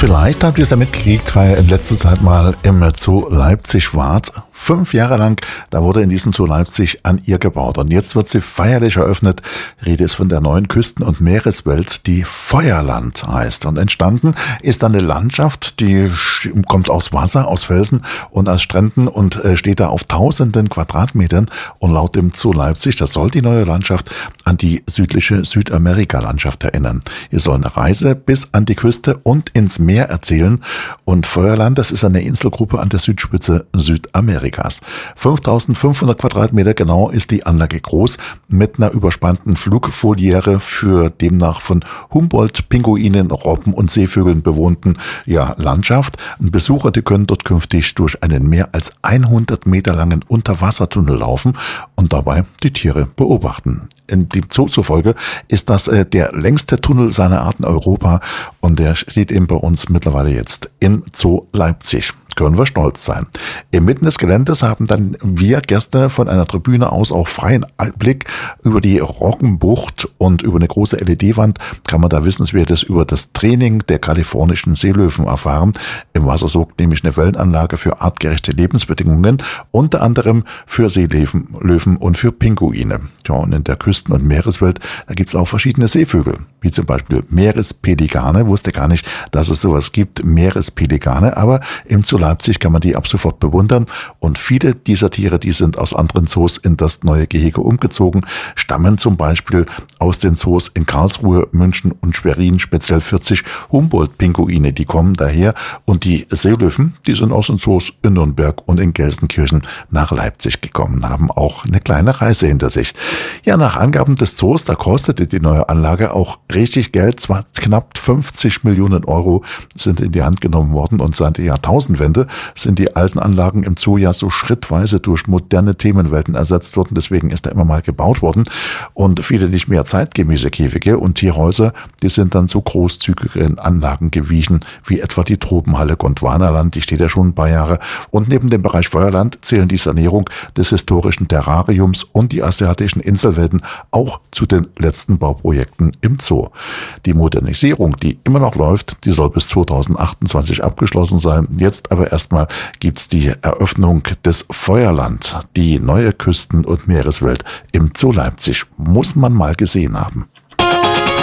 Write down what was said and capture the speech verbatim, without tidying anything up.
Vielleicht habt ihr es ja mitgekriegt, weil in letzter Zeit mal im Zoo Leipzig wart. Fünf Jahre lang, da wurde in diesem Zoo Leipzig an ihr gebaut. Und jetzt wird sie feierlich eröffnet. Rede ist von der neuen Küsten- und Meereswelt, die Feuerland heißt. Und entstanden ist dann eine Landschaft, die kommt aus Wasser, aus Felsen und aus Stränden und steht da auf tausenden Quadratmetern. Und laut dem Zoo Leipzig, das soll die neue Landschaft an die südliche Südamerika-Landschaft erinnern. Hier soll eine Reise bis an die Küste und ins Meer erzählen. Und Feuerland, das ist eine Inselgruppe an der Südspitze Südamerikas. fünftausendfünfhundert Quadratmeter genau ist die Anlage groß, mit einer überspannten Flugvoliere für demnach von Humboldt-Pinguinen, Robben und Seevögeln bewohnten ja, Landschaft. Besucher, die können dort künftig durch einen mehr als hundert Meter langen Unterwassertunnel laufen und dabei die Tiere beobachten. In dem Zoo zufolge ist das äh, der längste Tunnel seiner Art in Europa und der steht eben bei uns mittlerweile jetzt in Zoo Leipzig. Können wir stolz sein. Inmitten des Geländes haben dann wir Gäste von einer Tribüne aus auch freien Blick über die Roggenbucht und über eine große L E D-Wand kann man da Wissenswertes über das Training der kalifornischen Seelöwen erfahren. Im Wasser sorgt nämlich eine Wellenanlage für artgerechte Lebensbedingungen, unter anderem für Seelöwen Löwen und für Pinguine. Ja, und in der Küsten- und Meereswelt, da gibt es auch verschiedene Seevögel, wie zum Beispiel Meerespelikane. Wusste gar nicht, dass es sowas gibt, Meerespelikane, aber im Zoo Leipzig kann man die ab sofort bewundern und viele dieser Tiere, die sind aus anderen Zoos in das neue Gehege umgezogen, stammen zum Beispiel aus den Zoos in Karlsruhe, München und Schwerin, speziell vierzig Humboldt-Pinguine, die kommen daher und die Seelöwen, die sind aus den Zoos in Nürnberg und in Gelsenkirchen nach Leipzig gekommen, haben auch eine kleine Reise hinter sich. Ja, nach Angaben des Zoos, da kostete die neue Anlage auch richtig Geld, zwar knapp fünfzig Millionen Euro sind in die Hand genommen worden und seit der Jahrtausendwende sind die alten Anlagen im Zoo ja so schrittweise durch moderne Themenwelten ersetzt worden. Deswegen ist da immer mal gebaut worden. Und viele nicht mehr zeitgemäße Käfige und Tierhäuser, die sind dann zu großzügigeren Anlagen gewichen, wie etwa die Tropenhalle Gondwanaland, die steht ja schon ein paar Jahre. Und neben dem Bereich Feuerland zählen die Sanierung des historischen Terrariums und die asiatischen Inselwelten auch zu den letzten Bauprojekten im Zoo. Die Modernisierung, die immer noch läuft, die soll bis zweitausendachtundzwanzig abgeschlossen sein. Jetzt aber erstmal gibt's die Eröffnung des Feuerland, die neue Küsten- und Meereswelt im Zoo Leipzig. Muss man mal gesehen haben.